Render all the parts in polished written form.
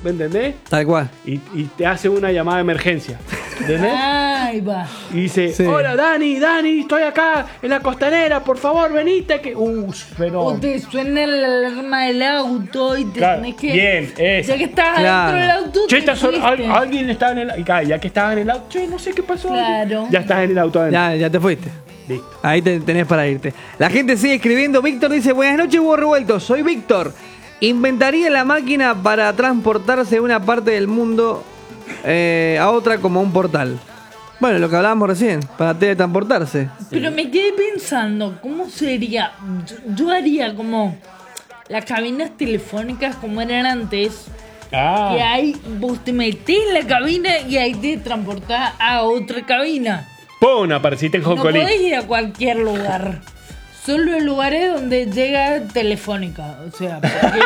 ¿me entendés? Tal cual. Y te hace una llamada de emergencia. ¿Entendés? Ahí va. Y dice, Sí. hola Dani, estoy acá en la costanera, por favor, venite que. Pero. O te suena la alarma del auto y te Claro, tenés que. bien, eso. Ya que estás Claro. adentro del auto. Che, te fuiste. alguien estaba en el. Y claro, ya que estaba en el auto, che, no sé qué pasó. Claro. Ya estás en el auto adentro. Ya te fuiste. Listo. Ahí tenés para irte. La gente sigue escribiendo. Víctor dice, buenas noches, huevos revueltos. Soy Víctor. Inventaría la máquina para transportarse de una parte del mundo a otra como un portal. Bueno, lo que hablábamos recién, para teletransportarse. Pero me quedé pensando, ¿cómo sería? Yo haría como las cabinas telefónicas como eran antes. Ah. Que ahí vos te metés en la cabina y ahí te transportás a otra cabina. ¡Pum! Apareciste en No Jocolí. podés ir a cualquier lugar. Solo en lugares donde llega telefónica. O sea,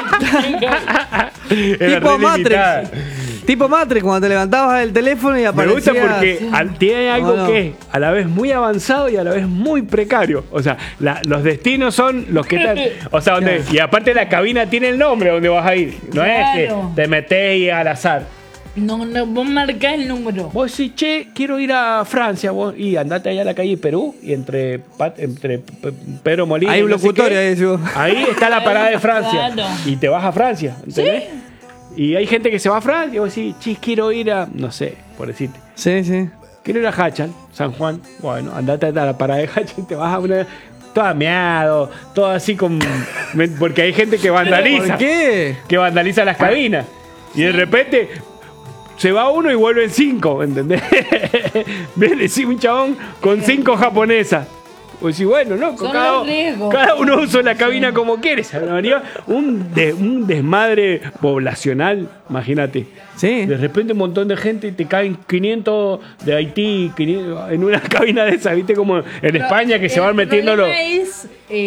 porque Tipo Matrix. Tipo Matrix, cuando te levantabas del teléfono y Me aparecía... gusta porque tiene algo no. que es a la vez muy avanzado y a la vez muy precario. O sea, los destinos son los que están. O sea, donde, y aparte la cabina tiene el nombre donde vas a ir. No es Claro. que te metés y al azar. no, vos marcás el número. Vos decís, che, quiero ir a Francia. Vos, y andate allá a la calle Perú y entre Pedro Molina. Hay y un no sé locutorio qué, ahí, digo. ahí está la parada de Francia. Claro. Y te vas a Francia. ¿Entendés? Y hay gente que se va a Francia y vos decís, che, quiero ir a. No sé, por decirte. Sí, sí. Quiero ir a Hachal, San Juan. Bueno, andate a la parada de Hachal y te vas a una. Todo ameado, todo así con. Porque hay gente que vandaliza. ¿Por qué? Que vandaliza las cabinas. Y de repente. Se va uno y vuelven 5, ¿entendés? Viene un chabón con 5 japonesas. O decís, bueno, no, Son los riesgos. cada uno usa la cabina como quiere. Se armaría un desmadre poblacional, imagínate. Sí. De repente un montón de gente y te caen 500 de Haití 500 en una cabina de esa, ¿viste? Como en España que se van metiendo los... Es,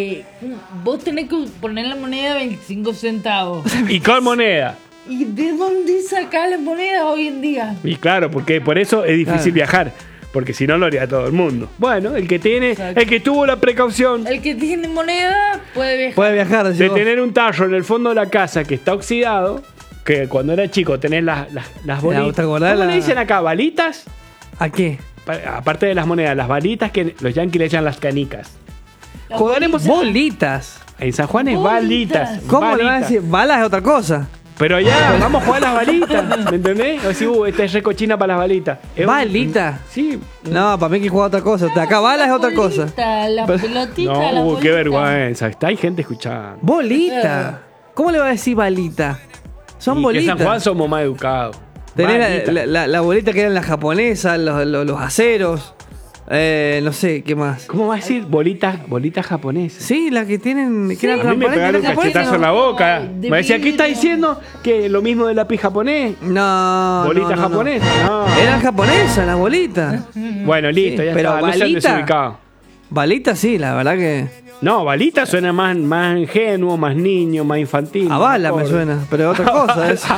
vos tenés que poner la moneda de 25 centavos. ¿Y con moneda? ¿Y de dónde sacás la moneda hoy en día? Y claro, porque por eso es difícil viajar. Porque si no lo haría todo el mundo. Bueno, el que tiene, Exacto. el que tuvo la precaución El que tiene moneda puede viajar. Puede viajar, decís de vos. tener un tarro en el fondo de la casa que está oxidado, que cuando era chico tenés las bolitas. ¿te acordás ¿Cómo la- le dicen acá? ¿Balitas? ¿A qué? Aparte de las monedas, las balitas que los yanquis le echan las canicas. La Jugaremos Bolitas. en San Juan es Bolitas. balitas. ¿Cómo le van a balitas. decir? Balas es otra cosa. Pero ya, vamos a jugar las balitas, ¿me entendés? O si, esta es recochina para las balitas. Es ¿Balita? Sí. No, para mí hay que jugar otra cosa. De acá balas es otra cosa. La pelotita, la No, bolita. qué vergüenza. Hay gente escuchando. Bolita. ¿Cómo le va a decir balita? Son Y que en San Juan bolitas. somos más educados. Tenés Balita. la bolita que eran las japonesas, los aceros. No sé, ¿qué más? ¿Cómo va a decir bolitas japonesas? Sí, las que tienen. Que eran A mí me transparentes, pegaron un eran japonesas. cachetazo en la boca. De Me decía, ¿qué está vidrio. diciendo? Que lo mismo del lápiz japonés. No. Bolita no, no, no. japonesa. No. Eran japonesas las bolitas. Bueno, listo, Sí, ya pero está. No sean balita. desubicados. Balita sí, la verdad que. No, balita suena más ingenuo, más niño, más infantil. A bala me Pobre. suena, pero es otra cosa eso.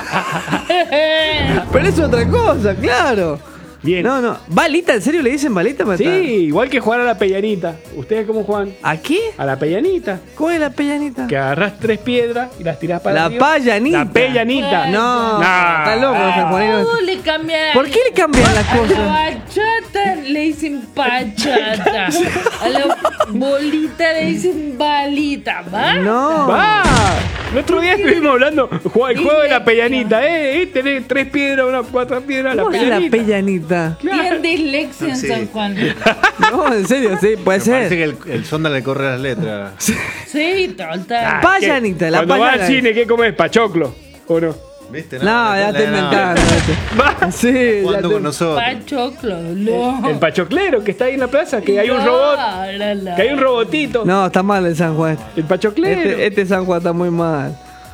Pero es otra cosa, claro. Bien. No. ¿Balita? ¿En serio le dicen balita? Sí, igual que jugar a la pellanita. ¿Ustedes cómo juegan? ¿A qué? A la pellanita. ¿Cómo es la pellanita? Que agarrás 3 piedras y las tirás para La arriba. payanita. La pellanita. No, Nah. está loco los sanjuaninos. ¿Cómo le cambian? ¿Por qué le cambian las A la cosas? bachata le dicen pachata. A la bolita le dicen balita. ¿Va? No. ¡Va! El otro día estuvimos hablando el juego de la pellanita. Tenés 3 piedras, 4 piedras, la ¿Cómo es la pellanita. pellanita? Tienen dislexia en Sí. San Juan. No, en serio, sí, puede Me parece ser. que el sonda le corre las letras. Sí, total. Payanita, la Cuando vas al payana. cine, ¿qué comes? ¿Pachoclo? ¿O no? ¿Viste? No, ya te inventaron. Va. Sí, ya Jugando te- con nosotros. Pachoclo, no. El pachoclero que está ahí en la plaza, que hay un robot. Que hay un robotito. No, está mal el San Juan. El pachoclero. Este San Juan está muy mal.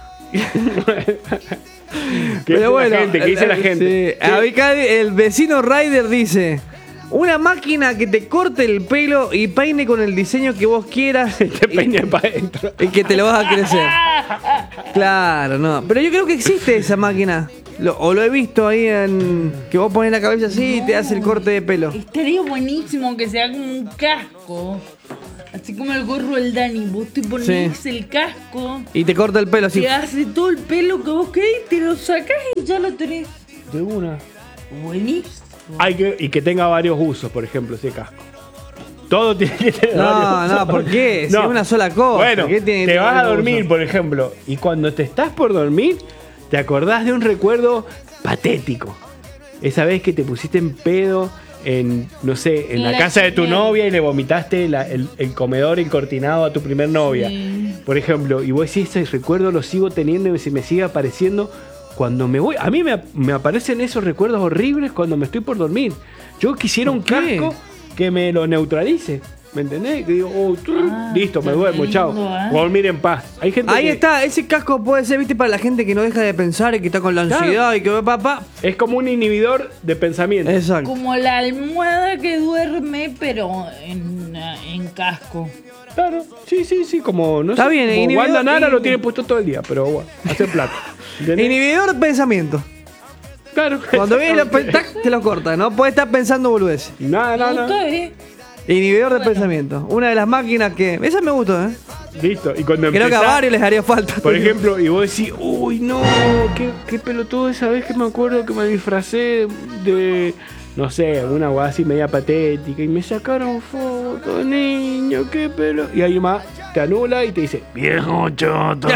¿Qué dice la gente? ¿Qué dice la gente? sí. Acá el vecino Ryder dice: una máquina que te corte el pelo y peine con el diseño que vos quieras Te peine para adentro. y que te lo vas a crecer. Claro, no. Pero yo creo que existe esa máquina. O lo he visto ahí en. Que vos pones la cabeza así y te hace el corte de pelo. Estaría buenísimo que sea como un casco. Así como el gorro del Dani. Vos te ponés el casco, Y te corta el pelo así. te hace todo el pelo que vos querés, te lo sacás y ya lo tenés. De una. Buenísimo. Y que tenga varios usos, por ejemplo, ese casco. Todo tiene que tener varios No, usos. no, ¿por qué? Si es una sola cosa. Bueno, ¿Qué tiene que te tener vas a varios dormir, usos? por ejemplo, y cuando te estás por dormir, te acordás de un recuerdo patético. Esa vez que te pusiste en pedo en, no sé, en la La casa de tu señal. novia y le vomitaste el comedor encortinado a tu primer novia. Sí. Por ejemplo, y vos decís, ese recuerdo lo sigo teniendo y se me sigue apareciendo cuando me voy. A mí me aparecen esos recuerdos horribles cuando me estoy por dormir. Yo quisiera un ¿Por qué? casco que me lo neutralice. ¿Me entendés? Que digo, listo, me qué duermo, chao. lindo, ¿eh? Dormir en paz. Hay gente Ahí que está, ese casco puede ser, viste, para la gente que no deja de pensar y que está con la ansiedad y que papá. es como un inhibidor de pensamiento. Exacto. Como la almohada que duerme, pero en casco. Claro, sí, como no Está sé, bien, como inhibidor- Wanda Nara lo tiene puesto todo el día, pero bueno, hace plata. ¿Entendés? Inhibidor de pensamiento. Claro. Cuando viene tac, te lo corta, no puedes estar pensando boludeces. No. Me gusta, Inhibidor de pensamiento. Una de las máquinas que. Esa me gustó, ¿eh? Listo. Y cuando Creo que a empezás, varios les haría falta. por ejemplo, y vos decís, uy, no, qué pelotudo esa vez que me acuerdo que me disfracé de, no sé, una guada así media patética y me sacaron fotos, niño, qué pelo. Y ahí más te anula y te dice, viejo choto.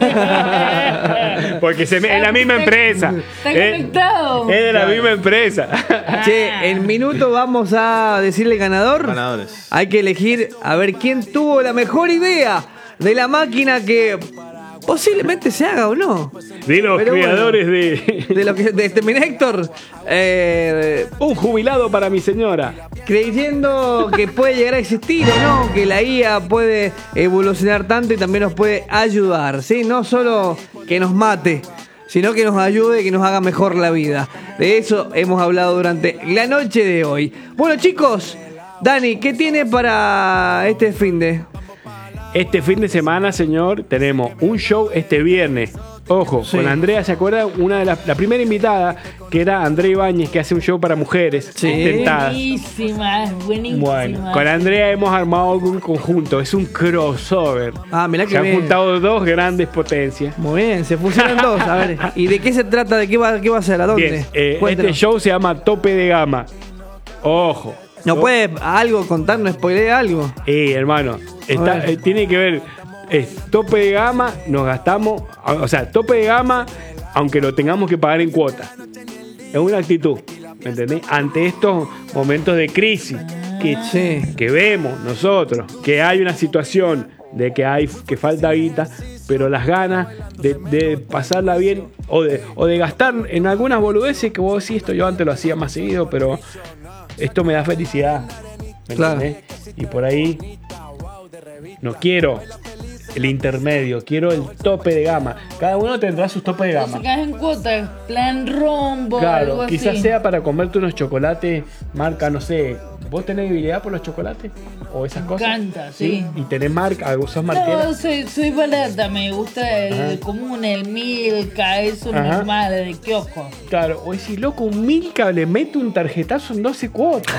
Porque es la misma empresa. Está conectado. Es de la misma empresa. Che, en minuto vamos a decirle ganador. Ganadores. Hay que elegir a ver quién tuvo la mejor idea de la máquina que posiblemente se haga o no. De los Pero bueno, creadores de De lo que de Terminator, un jubilado para mi señora. creyendo que puede llegar a existir o no, que la IA puede evolucionar tanto y también nos puede ayudar, ¿sí? No solo que nos mate, sino que nos ayude, que nos haga mejor la vida. De eso hemos hablado durante la noche de hoy. Bueno, chicos, Dani, ¿qué tiene para este finde? Este fin de semana, señor, tenemos un show este viernes. Ojo, Sí. con Andrea, ¿se acuerda? Una de la primera invitada, que era Andrea Ibáñez, que hace un show para mujeres. Sí. Tentadas. Buenísima, es buenísima. Bueno, con Andrea hemos armado algún conjunto. Es un crossover. Ah, mirá que Se han bien. juntado dos grandes potencias. Muy bien, se fusionan dos. A ver, ¿y de qué se trata? ¿De qué va a ser? ¿A dónde? Bien, este Cuéntenos. show se llama Tope de Gama. Ojo. ¿No puede algo contarnos, spoiler algo? Hermano, A ver. tiene que ver. Es tope de gama, nos gastamos. O sea, tope de gama, aunque lo tengamos que pagar en cuotas. Es una actitud, ¿me entendés? Ante estos momentos de crisis Sí. que vemos nosotros, que hay una situación de que falta guita, pero las ganas de pasarla bien o de gastar en algunas boludeces que vos decís, esto yo antes lo hacía más seguido, pero esto me da felicidad. ¿Me Claro. entendés? Y por ahí no quiero el intermedio, quiero el tope de gama. Cada uno tendrá sus topes de Se gama. cae en cuotas, plan rombo, Claro, algo quizás así. sea para comerte unos chocolates marca, no sé. ¿Vos tenés debilidad por los chocolates? ¿O esas Me cosas? encanta, sí. ¿Y tenés marca? ¿Sos marquera? No, soy barata, me gusta el Ajá. común, el Milka, eso Ajá. normal, de kiosco. Claro, o decís, loco, un Milka le mete un tarjetazo en 12 cuotas.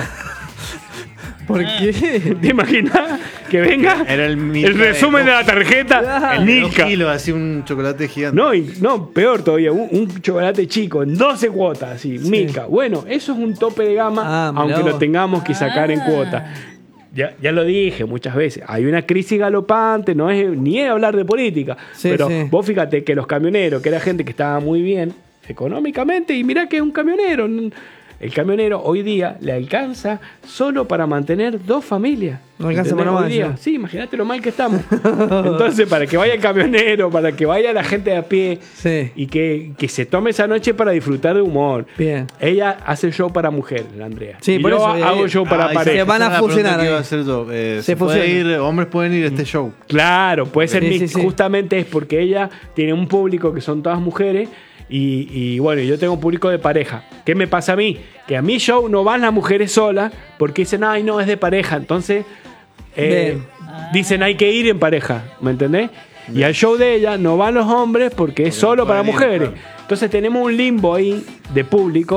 ¿Por qué? ¿Te imaginas que venga Era el Milka resumen de de la tarjeta? Claro. El De 2 Milka. kilos, así un chocolate gigante. No, peor todavía, un chocolate chico en 12 cuotas, así, Milka. Bueno, eso es un tope de gama, Ah, mirá aunque vos. lo tengamos que sacar en cuota. Ya lo dije muchas veces, hay una crisis galopante, no es ni es hablar de política, Sí, pero sí. vos fíjate que los camioneros, que era gente que estaba muy bien económicamente, y mirá que es un camionero. El camionero hoy día le alcanza solo para mantener 2 familias. No alcanza ¿Entendés? para más, Hoy día. ya. Sí, imagínate lo mal que estamos. Entonces, para que vaya el camionero, para que vaya la gente de a pie Sí. y que se tome esa noche para disfrutar de humor. Bien. Ella hace show para mujeres, la Andrea. Sí, y por yo eso, hago show para Ah, pareja. se van a esa es la pregunta fusionar que iba ahí. a hacer yo. Se Se puede fusionan. ir, hombres pueden ir a este show. Claro, puede ser Sí, mix. sí, sí. Justamente es porque ella tiene un público que son todas mujeres y bueno, yo tengo un público de pareja. ¿Qué me pasa a mí? Que a mi show no van las mujeres solas porque dicen, ay, no, es de pareja. Entonces, Bien. dicen, hay que ir en pareja, ¿me entendés? Y al show de ella no van los hombres porque es solo para pueden ir, mujeres. claro. Entonces tenemos un limbo ahí de público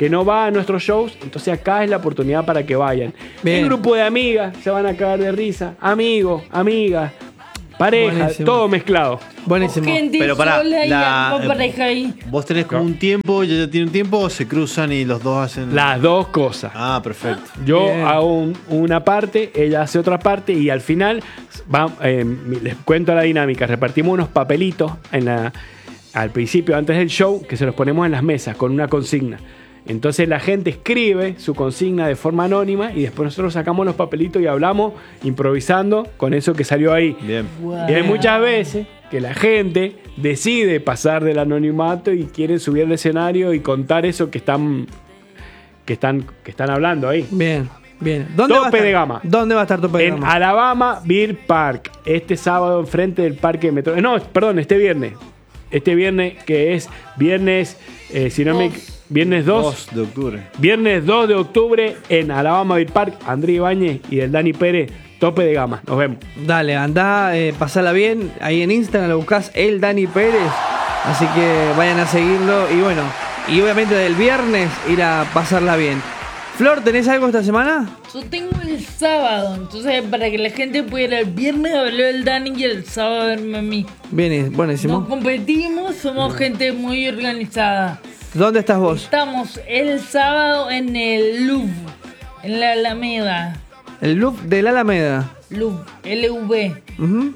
que no va a nuestros shows, entonces acá es la oportunidad para que vayan. Bien. El grupo de amigas se van a cagar de risa, amigos, amigas, pareja, Buenísimo. todo mezclado. Buenísimo. Gente Pero pará, sola y la- algo pareja ahí. Vos tenés como un tiempo, ya tiene un tiempo, o se cruzan y los dos hacen. Las dos cosas. Ah, perfecto. Yo Bien. hago una parte, ella hace otra parte y al final les cuento la dinámica. Repartimos unos papelitos al principio, antes del show, que se los ponemos en las mesas con una consigna. Entonces la gente escribe su consigna de forma anónima y después nosotros sacamos los papelitos y hablamos improvisando con eso que salió ahí. Bien. Wow. Y hay muchas veces que la gente decide pasar del anonimato y quieren subir al escenario y contar eso que están hablando ahí. Bien, bien. ¿Dónde Tope va a estar? de gama. ¿Dónde va a estar Tope de En Gama? Alabama Beer Park, este sábado enfrente del parque de Metro. No, perdón, este viernes. Este viernes que es viernes, viernes 2. 2 de octubre. Viernes 2 de octubre en Alabama Beer Park, André Ibáñez y el Dani Pérez, Tope de Gama. Nos vemos. Dale, andá, pasala bien. Ahí en Instagram lo buscás el Dani Pérez. Así que vayan a seguirlo. Y bueno, y obviamente del viernes ir a pasarla bien. Flor, ¿tenés algo esta semana? Yo tengo el sábado, entonces para que la gente pudiera el viernes hablar del Dani y el sábado verme a mí. Bien, buenísimo. No competimos, somos gente muy organizada. ¿Dónde estás vos? Estamos el sábado en el Louvre, en la Alameda. El Loop de la Alameda. Louvre, LV. Ujú.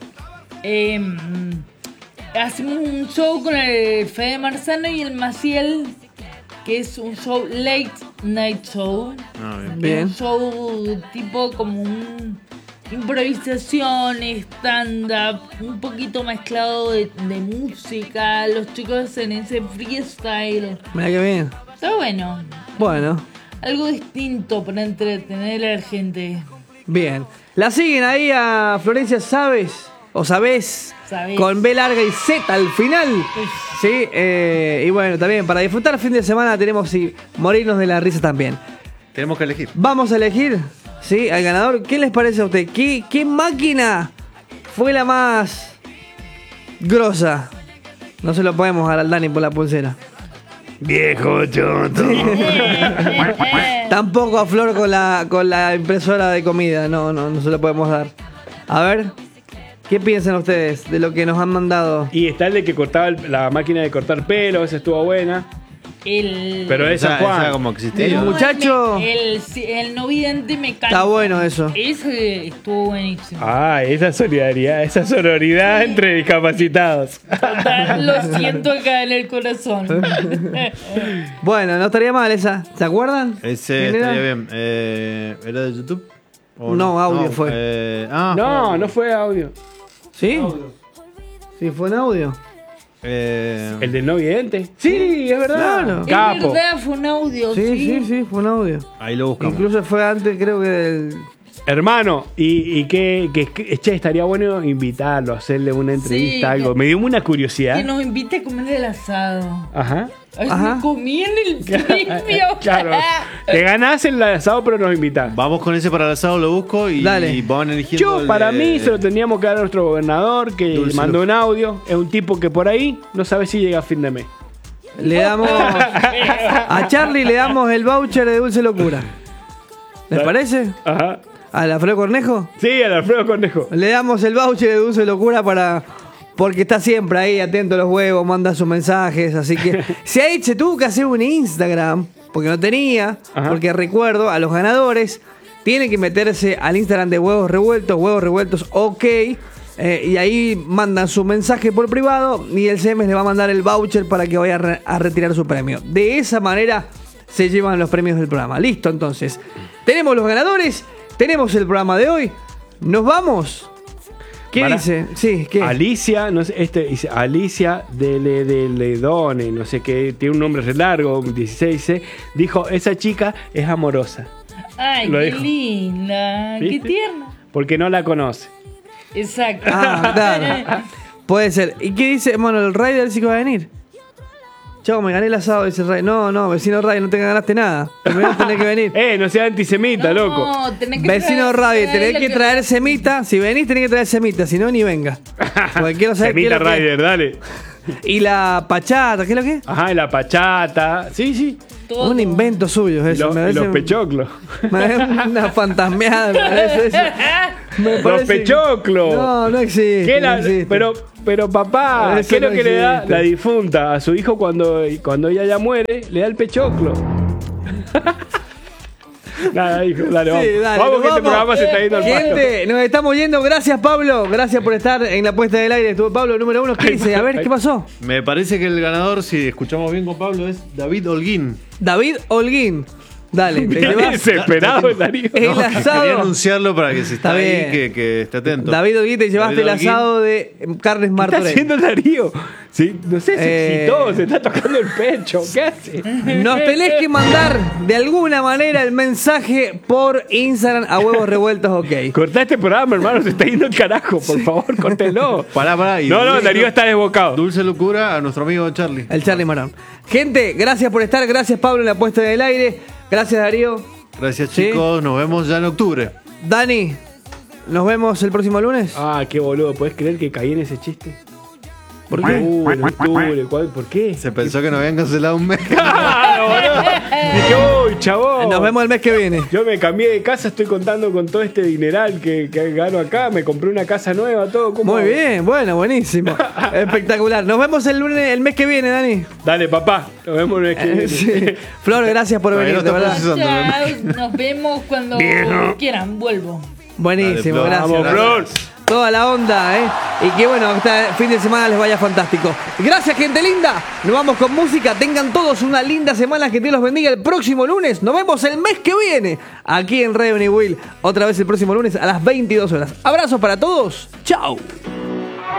Hacemos un show con el Fede Marzano y el Maciel, que es un show late night show. Ah, bien. Bien. Un show tipo como un improvisación, stand-up, un poquito mezclado de música. Los chicos en ese freestyle. Mira qué bien. Está bueno. Bueno, Algo distinto para entretener a la gente. bien. ¿La siguen ahí a Florencia Sabes? ¿O sabés? Sabés. Con B larga y Z al final. Sí, y bueno, también para disfrutar el fin de semana tenemos y morirnos de la risa también. Tenemos que elegir. Vamos a elegir, ¿sí? Al ganador. ¿Qué les parece a usted? ¿Qué máquina fue la más grosa? No se lo podemos dar al Dani por la pulsera. Viejo choto. Tampoco a Flor con la impresora de comida. No se lo podemos dar. A ver, ¿qué piensan ustedes de lo que nos han mandado? Y está el de que cortaba la máquina de cortar pelo, esa estuvo buena. Pero esa Juan. Esa como existía. El muchacho- El no vidente me canta. Está bueno eso. Ese estuvo buenísimo. Ah, esa solidaridad, esa sororidad entre discapacitados. Total, lo siento acá en el corazón. Bueno, no estaría mal esa. ¿Se acuerdan? Ese ¿Quién era? estaría bien. ¿Era de YouTube? ¿O No, audio fue. No fue audio. ¿Sí? Sí, fue en audio. El del no vidente. Sí, es verdad. Claro. Es Capo. verdad, fue un audio. Sí, fue en audio. Ahí lo buscamos. Incluso fue antes, creo que del... Hermano, y que che, estaría bueno invitarlo, hacerle una entrevista, Sí, algo. que- Me dio una curiosidad. Que nos invite a comer el asado. Ajá. Ay, Ajá. me comí en el premio. Claro. Te ganás el asado, pero nos invitás. Vamos con ese para el asado, lo busco y Dale. van eligiendo. Yo, el para de- mí, se lo tendríamos que dar a nuestro gobernador, que Dulce mandó Luz. un audio. Es un tipo que por ahí no sabe si llega a fin de mes. Le damos... A Charlie le damos el voucher de Dulce Locura. ¿Les parece? Ajá. ¿A la Alfredo Cornejo? Sí, al Alfredo Cornejo. Le damos el voucher de Dulce Locura porque está siempre ahí atento a los huevos, manda sus mensajes, así que se tuvo que hacer un Instagram, porque no tenía, Ajá. porque recuerdo, a los ganadores tienen que meterse al Instagram de Huevos Revueltos, ok, y ahí mandan su mensaje por privado y el CM le va a mandar el voucher para que vaya a retirar su premio. De esa manera se llevan los premios del programa. Listo, entonces. Tenemos los ganadores, tenemos el programa de hoy, nos vamos. ¿Qué Para. dice? Sí, ¿qué? Alicia, no sé, dice Alicia de Ledone, no sé qué, tiene un nombre re largo, 16, dijo, esa chica es amorosa. Ay, Lo qué dijo. linda. ¿Viste? Qué tierna. Porque no la conoce. Exacto. Ah, claro. Puede ser. ¿Y qué dice? Bueno, el Raider sí que va a venir. Chau, me gané el asado, dice el Raider. No, vecino Raider, no te ganaste nada. Primero tenés que venir. No sea antisemita, loco. Tenés que Vecino traer- Raider, tenés lo que traer semita. Si venís, tenés que traer semita. Si no, ni venga. Porque quiero saber qué es Semita lo que- Rider, dale. Y la pachata, ¿qué es lo que es? Ajá, y la pachata. Sí, sí. todo. Un invento suyo eso. Los pechoclos. Me parece una fantasmeada, me parece eso. Me Los parece que- pechoclos. No existe. No existe. Pero papá, Eso ¿qué es lo no que le da existe. la difunta a su hijo cuando ella ya muere? Le da el pechoclo. Nada, hijo, dale, vamos. Sí, dale, Vamos nos que este vamos. programa se está yendo al pasto. Gente, nos estamos yendo. Gracias, Pablo. Gracias por estar en la puesta del aire. Estuvo Pablo, número 1. ¿Qué dice? A ver, ¿qué pasó? Me parece que el ganador, si escuchamos bien con Pablo, es David Holguín. David Holguín. Dale, te Está llevas desesperado el Darío. el No, que asado. quería anunciarlo para que si está, Está ahí, bien. que esté atento. David Holguín, te llevaste David el Holguín. asado de carnes ¿Qué está Martorell. haciendo el Darío? Sí, no sé, se excitó, Eh. se está tocando el pecho. ¿Qué hace? Nos tenés que mandar de alguna manera el mensaje por Instagram a Huevos Revueltos, ok. Cortá este programa, hermano, se está yendo el carajo, por favor, córtenlo. Pará. y No, dulce- Darío está desbocado. Dulce locura a nuestro amigo Charlie. El Charlie Marón. Gente, gracias por estar. Gracias, Pablo, en la puesta del aire. Gracias, Darío. Gracias, Sí. chicos. Nos vemos ya en octubre. Dani, nos vemos el próximo lunes. Ah, qué boludo, ¿puedes creer que caí en ese chiste? ¿Por qué? En octubre, ¿por qué? Se pensó que nos habían cancelado un mes. Claro, boludo. Dije, uy, chabón. Nos vemos el mes que viene. Yo me cambié de casa, estoy contando con todo este dineral que gano acá, me compré una casa nueva, todo. ¿Cómo? Muy bien, bueno, buenísimo. Espectacular. Nos vemos el lunes, el mes que viene, Dani. Dale, papá, nos vemos el mes que viene. Sí. Flor, gracias por Todavía venir, no de está verdad. procesando. Ya, nos vemos cuando quieran, vuelvo. Buenísimo, Dale, gracias. Flor. Vamos, Flor. Toda la onda, ¿eh? Y que bueno, este fin de semana les vaya fantástico. Gracias, gente linda. Nos vamos con música. Tengan todos una linda semana. Que Dios los bendiga el próximo lunes. Nos vemos el mes que viene. Aquí en Radio Will. Otra vez el próximo lunes a las 22 horas. Abrazos para todos. Chao.